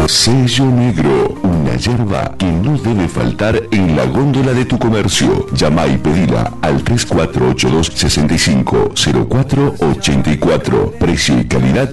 Sello Negro, una yerba que no debe faltar en la góndola de tu comercio. Llama y pedila al 3482-650484. Precio y calidad